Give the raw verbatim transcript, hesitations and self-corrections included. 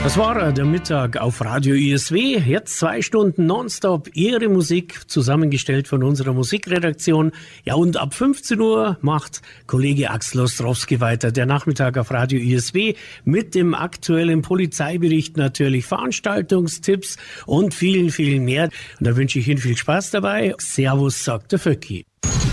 Das war der Mittag auf Radio I S W. Jetzt zwei Stunden nonstop Ihre Musik, zusammengestellt von unserer Musikredaktion. Ja, und ab fünfzehn Uhr macht Kollege Axel Ostrowski weiter. Der Nachmittag auf Radio I S W mit dem aktuellen Polizeibericht natürlich, Veranstaltungstipps und vielen, vielen mehr. Und da wünsche ich Ihnen viel Spaß dabei. Servus, sagt der Vöcki.